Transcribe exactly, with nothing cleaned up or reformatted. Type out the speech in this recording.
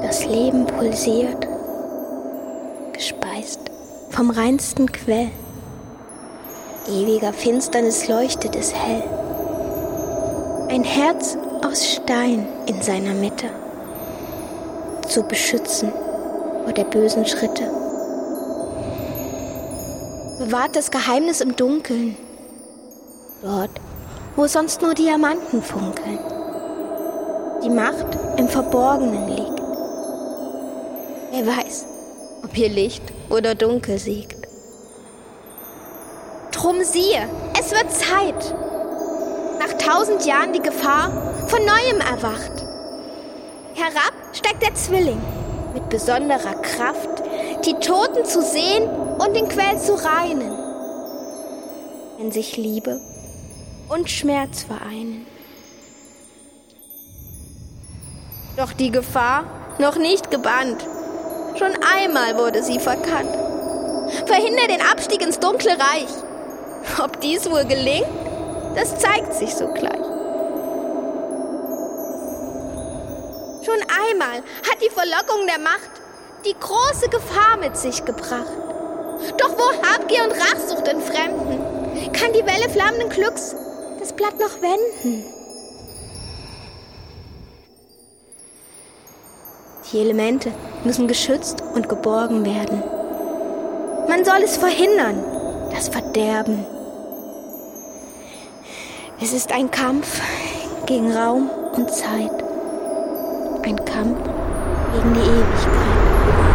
Das Leben pulsiert, gespeist vom reinsten Quell. Ewiger Finsternis leuchtet es hell. Ein Herz aus Stein in seiner Mitte, zu beschützen vor der bösen Schritte. Bewahrt das Geheimnis im Dunkeln, dort, wo sonst nur Diamanten funkeln. Die Macht im Verborgenen liegt. Wer weiß, ob hier Licht oder Dunkel siegt. Drum siehe, es wird Zeit. Nach tausend Jahren die Gefahr von Neuem erwacht. Herab steigt der Zwilling mit besonderer Kraft, die Toten zu sehen und den Quell zu reinen, wenn sich Liebe und Schmerz vereinen. Doch die Gefahr noch nicht gebannt. Schon einmal wurde sie verkannt. Verhindere den Abstieg ins dunkle Reich. Ob dies wohl gelingt, das zeigt sich sogleich. Schon einmal hat die Verlockung der Macht die große Gefahr mit sich gebracht. Doch wo Habgier und Rachsucht entfremden, kann die Welle flammenden Glücks das Blatt noch wenden. Die Elemente müssen geschützt und geborgen werden. Man soll es verhindern, das Verderben. Es ist ein Kampf gegen Raum und Zeit. Ein Kampf gegen die Ewigkeit.